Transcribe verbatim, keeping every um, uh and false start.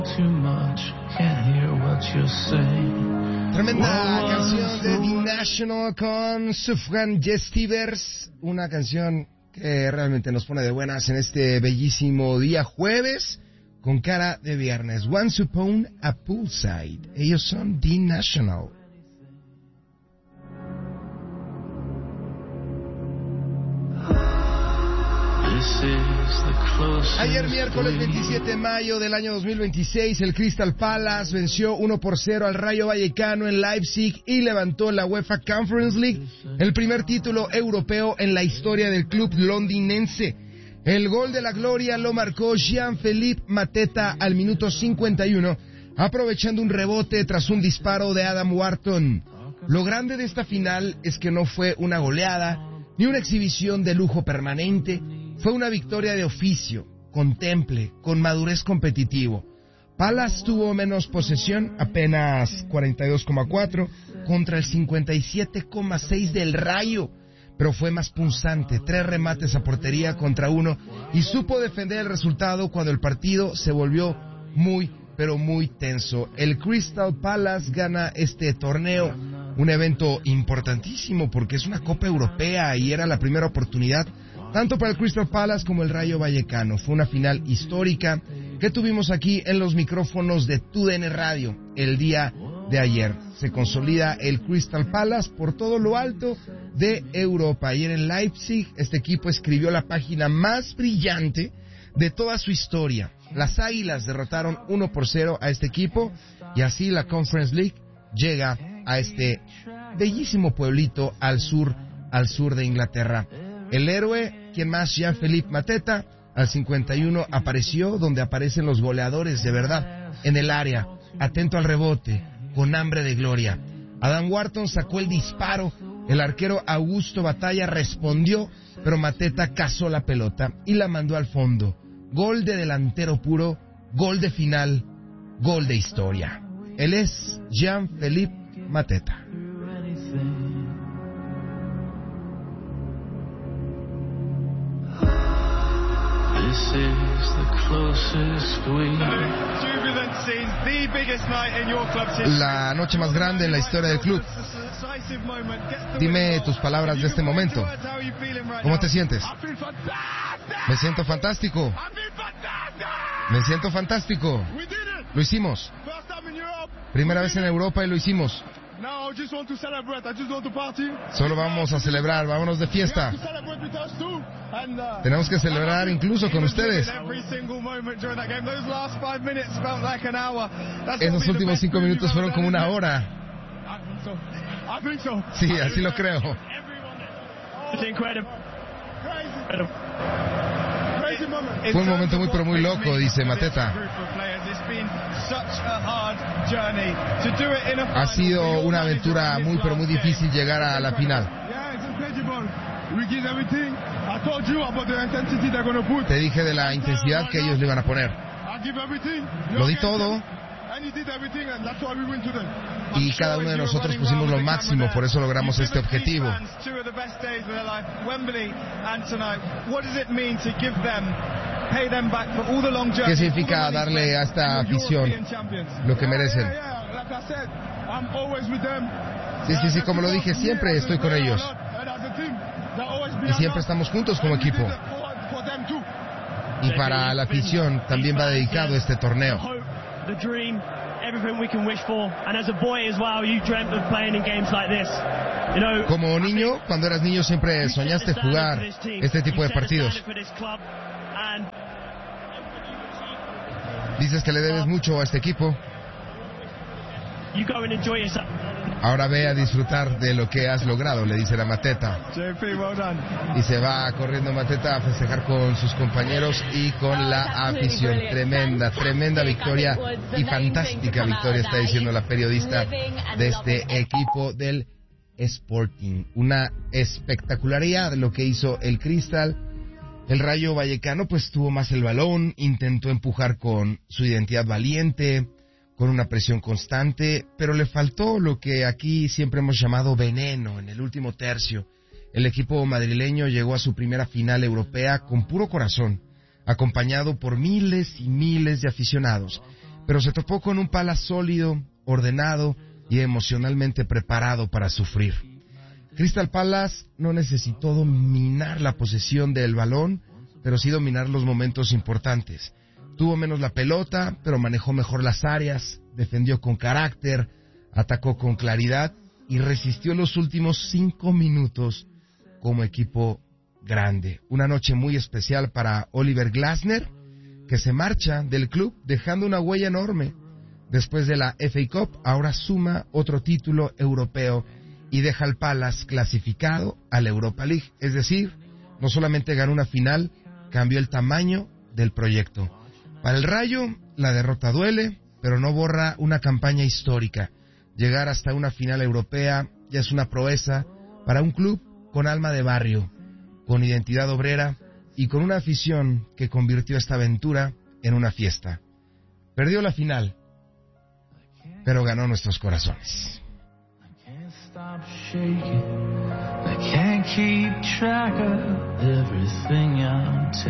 Tremenda canción de The National con Sufjan Stevens, una canción que realmente nos pone de buenas en este bellísimo día jueves con cara de viernes. Once Upon a Poolside, ellos son The National. Ayer miércoles veintisiete de mayo del año dos mil veintiséis, el Crystal Palace venció uno por cero al Rayo Vallecano en Leipzig y levantó la UEFA Conference League, el primer título europeo en la historia del club londinense. El gol de la gloria lo marcó Jean-Philippe Mateta al minuto cincuenta y uno, aprovechando un rebote tras un disparo de Adam Wharton. Lo grande de esta final es que no fue una goleada ni una exhibición de lujo permanente. Fue una victoria de oficio, con temple, con madurez competitivo. Palace tuvo menos posesión, apenas cuarenta y dos coma cuatro, contra el cincuenta y siete coma seis del Rayo, pero fue más punzante, tres remates a portería contra uno, y supo defender el resultado cuando el partido se volvió muy, pero muy tenso. El Crystal Palace gana este torneo, un evento importantísimo porque es una Copa Europea y era la primera oportunidad tanto para el Crystal Palace como el Rayo Vallecano. Fue una final histórica que tuvimos aquí en los micrófonos de T U D N Radio el día de ayer. Se consolida el Crystal Palace por todo lo alto de Europa. Ayer en Leipzig, este equipo escribió la página más brillante de toda su historia. Las Águilas derrotaron uno por cero a este equipo y así la Conference League llega a este bellísimo pueblito al sur, al sur de Inglaterra. El héroe, quien más, Jean-Philippe Mateta, al cincuenta y uno apareció donde aparecen los goleadores de verdad, en el área, atento al rebote, con hambre de gloria. Adam Wharton sacó el disparo, el arquero Augusto Batalla respondió, pero Mateta cazó la pelota y la mandó al fondo. Gol de delantero puro, gol de final, gol de historia. Él es Jean-Philippe Mateta. La noche más grande en la historia del club. Dime tus palabras de este momento. ¿Cómo te sientes? Me siento fantástico. Me siento fantástico. Lo hicimos. Primera vez en Europa y lo hicimos. Solo vamos a celebrar, vámonos de fiesta. Tenemos que celebrar incluso con ustedes. Esos últimos cinco minutos fueron como una hora. Sí, así lo creo. Fue un momento muy pero muy loco, dice Mateta. Ha sido una aventura muy pero muy difícil llegar a la final. Te dije de la intensidad que ellos le iban a poner. Lo di todo. Y cada uno de nosotros pusimos lo máximo, por eso logramos este objetivo. ¿Qué significa darle a esta afición lo que merecen? Sí, sí, sí, como lo dije, siempre estoy con ellos. Y siempre estamos juntos como equipo. Y para la afición también va dedicado este torneo. Como niño, cuando eras niño siempre soñaste jugar este tipo de partidos. Dices que le debes mucho a este equipo. Ahora ve a disfrutar de lo que has logrado, le dice la Mateta. Y se va corriendo Mateta a festejar con sus compañeros y con la afición. Tremenda, tremenda victoria y fantástica victoria, está diciendo la periodista de este equipo del Sporting. Una espectacularidad lo que hizo el Crystal. El Rayo Vallecano pues tuvo más el balón, intentó empujar con su identidad valiente, con una presión constante, pero le faltó lo que aquí siempre hemos llamado veneno en el último tercio. El equipo madrileño llegó a su primera final europea con puro corazón, acompañado por miles y miles de aficionados. pero se topó con un Palace sólido, ordenado y emocionalmente preparado para sufrir. Crystal Palace no necesitó dominar la posesión del balón, pero sí dominar los momentos importantes. Tuvo menos la pelota, pero manejó mejor las áreas, defendió con carácter, atacó con claridad y resistió los últimos cinco minutos como equipo grande. Una noche muy especial para Oliver Glasner, que se marcha del club dejando una huella enorme. Después de la F A Cup, ahora suma otro título europeo y deja al Palace clasificado a la Europa League. Es decir, no solamente ganó una final, cambió el tamaño del proyecto. Para el Rayo, la derrota duele, pero no borra una campaña histórica. Llegar hasta una final europea ya es una proeza para un club con alma de barrio, con identidad obrera y con una afición que convirtió esta aventura en una fiesta. Perdió la final, pero ganó nuestros corazones. Stop shaking. I can't keep track of everything I'm taking.